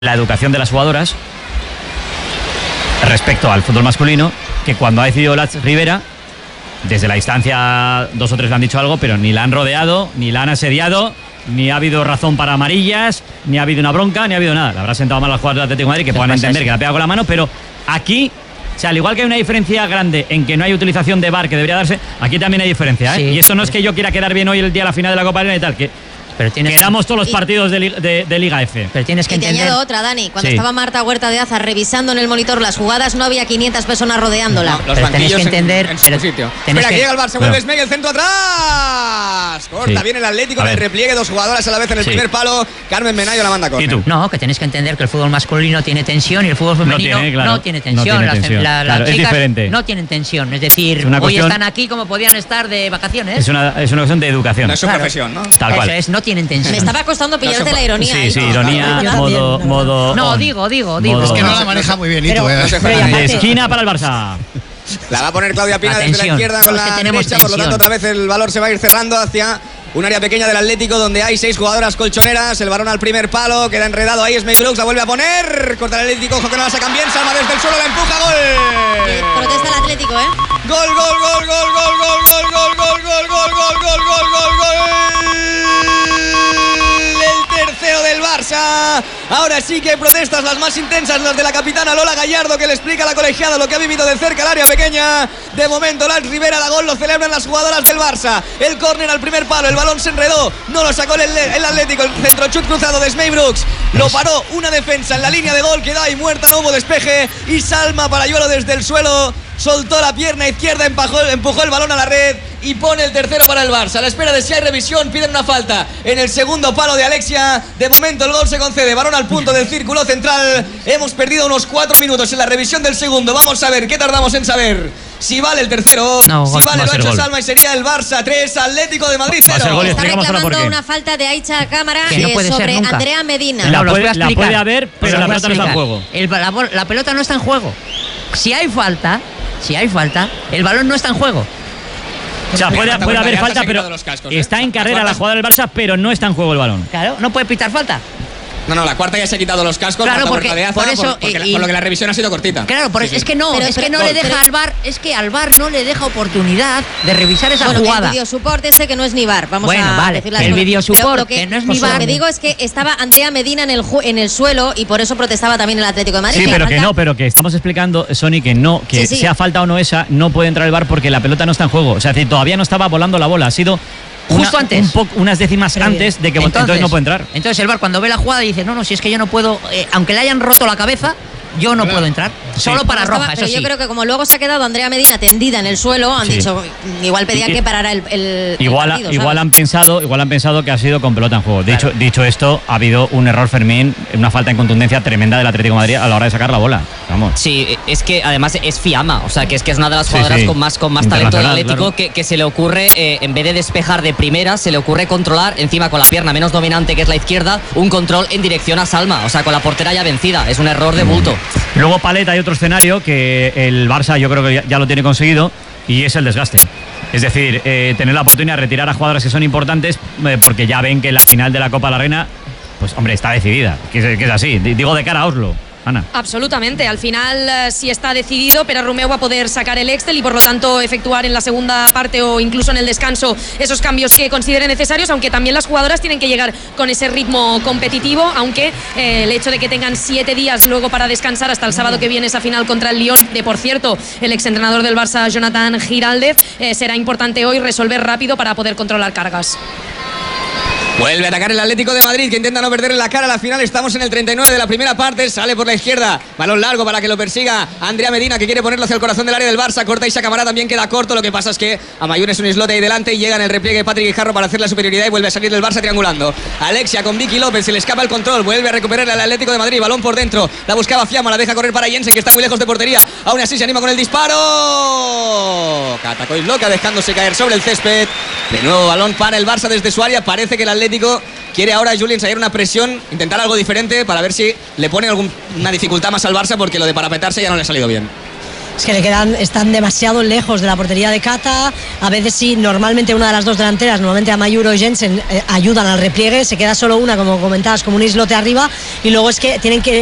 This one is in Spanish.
la educación de las jugadoras respecto al fútbol masculino, que cuando ha decidido Lats Rivera, desde la distancia 2 o 3 le han dicho algo, pero ni la han rodeado, ni la han asediado, ni ha habido razón para amarillas, ni ha habido una bronca, ni ha habido nada. Le habrá sentado mal a los jugadores del Atlético de Madrid que puedan entender que la pega con la mano, pero aquí, o sea, al igual que hay una diferencia grande en que no hay utilización de VAR que debería darse, aquí también hay diferencia, ¿eh? Sí, y esto no es que yo quiera quedar bien hoy el día de la final de la Copa Arena y tal, que damos todos los partidos de Liga F. Pero tienes que entender. Te añado otra, Dani. Cuando estaba Marta Huerta de Aza revisando en el monitor las jugadas, no había 500 personas rodeándola. No, los banquillos tenéis que entender en su sitio. Espera, que llega el Barça, vuelve Smeg, el centro atrás. Corta bien el Atlético en el repliegue, 2 jugadoras a la vez en el primer palo. Carmen Menayo la manda con. ¿Y tú? No, que tenéis que entender que el fútbol masculino tiene tensión y el fútbol femenino no tiene tensión. Las chicas es diferente. No tienen tensión. Es decir, hoy están aquí como podían estar de vacaciones. Es una cuestión de educación. No es su profesión, ¿no? Tal cual. Eso es, no tienen tensión. Me estaba costando pillarte la ironía. Sí, ironía, modo. No, digo. Es que no la maneja muy bien, De esquina para el Barça. La va a poner Claudia Pina desde la izquierda con la derecha, por lo tanto otra vez el valor se va a ir cerrando hacia un área pequeña del Atlético donde hay 6 jugadoras colchoneras. El balón al primer palo, queda enredado ahí Smeg Brooks, la vuelve a poner, corta el Atlético, ojo que no la sacan bien, Salma desde el suelo, la empuja, gol. Protesta el Atlético, ¿eh? Gol. El tercero del Barça. Ahora sí que hay protestas, las más intensas, las de la capitana Lola Gallardo, que le explica a la colegiada lo que ha vivido de cerca el área pequeña. De momento Lats Rivera da gol, lo celebran las jugadoras del Barça. El córner al primer palo, el balón se enredó, no lo sacó el Atlético, el centro chut cruzado de Smeg Brooks, lo paró una defensa en la línea de gol, quedó ahí muerta, no hubo despeje, y Salma Parayuelo desde el suelo soltó la pierna izquierda, empujó el balón a la red y pone el tercero para el Barça. A la espera de si hay revisión, piden una falta en el segundo palo de Alexia. De momento el gol se concede, balón al punto del círculo central. Hemos perdido unos 4 minutos en la revisión del segundo. Vamos a ver, ¿qué tardamos en saber? Si vale el tercero, si vale lo ha hecho Salma y sería el Barça 3, Atlético de Madrid 0. Está reclamando una falta de Aicha Cámara sobre Andrea Medina. La puede haber, pero la pelota no está en juego. La pelota no está en juego. Si hay falta, el balón no está en juego. O sea, puede haber falta, pero está en carrera la jugada del Barça, pero no está en juego el balón. Claro, no puede pitar falta. No, la cuarta ya se ha quitado los cascos, claro, por lo que la revisión ha sido cortita. Claro, es que no le deja al VAR, al VAR no le deja oportunidad de revisar esa jugada. El videosupport que no es ni VAR, vamos a decir las el videosupport que no es ni VAR. Lo que digo es que estaba Andrea Medina en el suelo y por eso protestaba también el Atlético de Madrid. Sí, pero que estamos explicando, Sony, que sea falta o no esa, no puede entrar el VAR porque la pelota no está en juego. O sea, todavía no estaba volando la bola, ha sido justo antes, unas décimas antes de que entonces no puede entrar. Entonces el VAR cuando ve la jugada dice, no, si es que yo no puedo, aunque le hayan roto la cabeza, yo no puedo entrar, solo para roja, eso sí. Yo creo que como luego se ha quedado Andrea Medina tendida en el suelo, han dicho, igual pedía que parara el partido, igual han pensado que ha sido con pelota en juego. Dicho esto, ha habido un error, Fermín, una falta en contundencia tremenda del Atlético de Madrid a la hora de sacar la bola. Vamos. Sí, es que además es Fiamma, o sea, que es una de las jugadoras con más talento del Atlético, claro. que se le ocurre, en vez de despejar de primera, se le ocurre controlar encima con la pierna menos dominante, que es la izquierda, un control en dirección a Salma, o sea, con la portera ya vencida. Es un error de bulto. Luego, Paleta, hay otro escenario que el Barça yo creo que ya lo tiene conseguido, y es el desgaste. Es decir, tener la oportunidad de retirar a jugadoras que son importantes porque ya ven que la final de la Copa de la Reina, pues hombre, está decidida, que es así. Digo de cara a Oslo. Ana. Absolutamente, al final sí está decidido, pero Romeu va a poder sacar el Excel y por lo tanto efectuar en la segunda parte o incluso en el descanso esos cambios que considere necesarios, aunque también las jugadoras tienen que llegar con ese ritmo competitivo, aunque el hecho de que tengan 7 días luego para descansar hasta el sábado que viene esa final contra el Lyon, de por cierto el exentrenador del Barça Jonathan Giraldez, será importante hoy resolver rápido para poder controlar cargas. Vuelve a atacar el Atlético de Madrid, que intenta no perderle la cara a la final. Estamos en el 39 de la primera parte. Sale por la izquierda, balón largo para que lo persiga Andrea Medina, que quiere ponerlo hacia el corazón del área del Barça. Corta Isa Cámara, también queda corto. Lo que pasa es que Amayún es un islote ahí delante y llega en el repliegue Patrick Guijarro para hacer la superioridad y vuelve a salir del Barça triangulando. Alexia con Vicky López, se le escapa el control, vuelve a recuperar al Atlético de Madrid. Balón por dentro, la buscaba Fiamma, la deja correr para Jensen, que está muy lejos de portería. Aún así se anima con el disparo. Catacois loca, dejándose caer sobre el césped. De nuevo balón para el Barça desde su área. Parece que el Atlético quiere ahora Julie ensayar una presión, intentar algo diferente para ver si le pone alguna dificultad más al Barça, porque lo de parapetarse ya no le ha salido bien. Es que están demasiado lejos de la portería de Cata. A veces sí, normalmente una de las dos delanteras, normalmente Amayur o Jensen, ayudan al repliegue. Se queda solo una, como comentabas, como un islote arriba. Y luego es que tienen que